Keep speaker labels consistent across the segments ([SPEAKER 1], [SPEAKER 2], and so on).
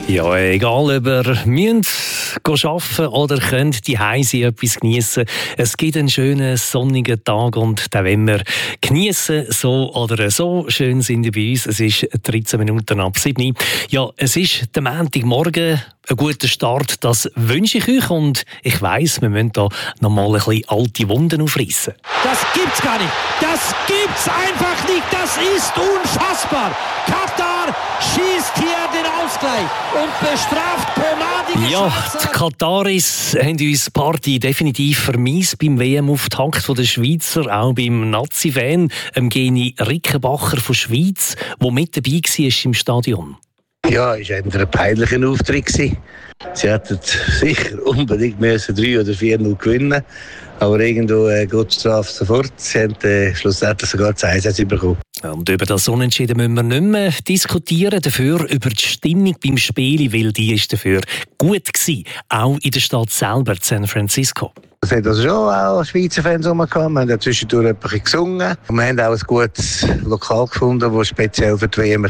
[SPEAKER 1] Ja, egal ob ihr müsst arbeiten oder könnt die Heise etwas geniessen. Es gibt einen schönen sonnigen Tag und den wollen wir geniessen, so oder so. Schön sind ihr bei uns. Es ist 13 Minuten ab 7. Ja, es ist der Montagmorgen. Ein guter Start, das wünsche ich euch. Und ich weiss, wir müssen da noch mal ein bisschen alte Wunden aufreissen.
[SPEAKER 2] Das gibt's gar nicht. Das gibt's einfach nicht. Das ist unfassbar. Katar schießt hier den Ausgleich und bestraft pomadige
[SPEAKER 1] Ja,
[SPEAKER 2] Schweizer.
[SPEAKER 1] die Kataris haben uns die Party definitiv vermisst beim WM-Auftakt der Schweizer, auch beim Nazi-Fan, Geni Rickenbacher von Schweiz, der mit dabei war im Stadion.
[SPEAKER 3] Ja, es war ein peinlicher Auftritt. Sie hätten sicher unbedingt 3 oder 4-0 gewinnen, aber irgendwo geht die Strafe sofort. Sie haben schlussendlich sogar 2 bekommen.
[SPEAKER 1] Und über das Unentschieden müssen wir nicht mehr diskutieren, dafür über die Stimmung beim Spiel, weil die ist dafür gut gewesen, auch in der Stadt selber, San Francisco.
[SPEAKER 3] Es hat also schon auch Schweizer Fans rumgekommen. Wir haben zwischendurch ein bisschen gesungen. Und wir haben auch ein gutes Lokal gefunden, das speziell für die WM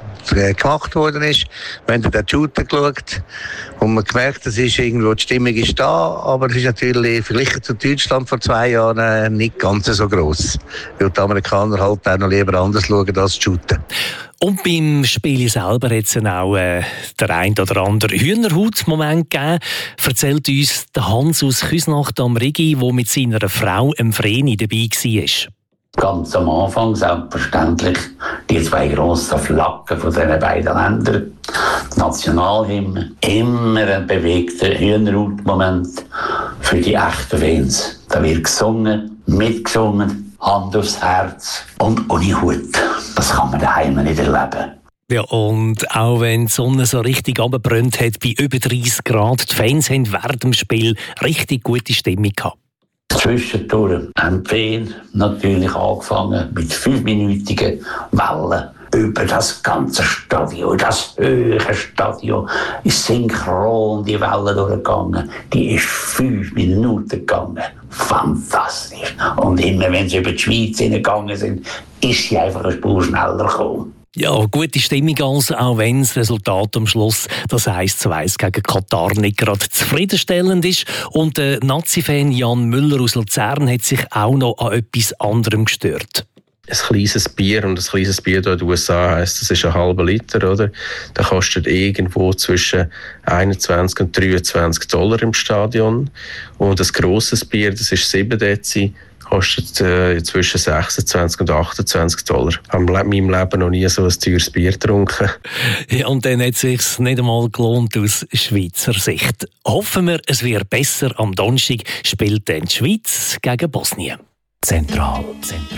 [SPEAKER 3] gemacht worden ist. Wir haben den Shooter geschaut und man gemerkt, dass ist irgendwo die Stimmung ist da, aber es ist natürlich verglichen zu Deutschland vor 2 Jahren nicht ganz so gross. Weil die Amerikaner halt auch noch lieber anders schauen als Shooter.
[SPEAKER 1] Und beim Spiel selber hat es dann auch der ein oder andere Hühnerhaut-Moment gegeben. Erzählt uns der Hans aus Küsnacht am Rigi, der mit seiner Frau Vreni dabei war.
[SPEAKER 4] Ganz am Anfang, selbstverständlich, die 2 grossen Flaggen von diesen beiden Ländern. Die Nationalhymne. Immer ein bewegter Hühnerhaut-Moment für die echten Fans. Da wird gesungen, mitgesungen, Hand aufs Herz und ohne Hut. Das kann man daheim nicht erleben.
[SPEAKER 1] Ja, und auch wenn die Sonne so richtig runtergebrannt hat, bei über 30 Grad, die Fans haben während dem Spiel richtig gute Stimmung gehabt.
[SPEAKER 4] Zwischendurch haben die Fans natürlich angefangen mit 5-minütigen Wellen über das ganze Stadion, das höhere Stadion, ist synchron die Welle durchgegangen. Die ist 5 Minuten gegangen. Fantastisch. Und immer wenn sie über die Schweiz hingegangen sind, ist sie einfach eine Spur schneller gekommen.
[SPEAKER 1] Ja, gute Stimmung also, auch wenn das Resultat am Schluss, das 1:1 gegen Katar, nicht gerade zufriedenstellend ist. Und der Nazi-Fan Jan Müller aus Luzern hat sich auch noch an etwas anderem gestört.
[SPEAKER 5] Ein kleines Bier, und ein kleines Bier hier in den USA heisst, das ist ein halber Liter, oder? Der kostet irgendwo zwischen 21 und 23 Dollar im Stadion. Und ein grosses Bier, das ist 7 Dezi, kostet zwischen 26 und 28 Dollar. Ich habe in meinem Leben noch nie so ein teures Bier getrunken.
[SPEAKER 1] Ja, und dann hat es sich nicht einmal gelohnt aus Schweizer Sicht. Hoffen wir, es wird besser. Am Donnerstag spielt dann die Schweiz gegen Bosnien. Zentral.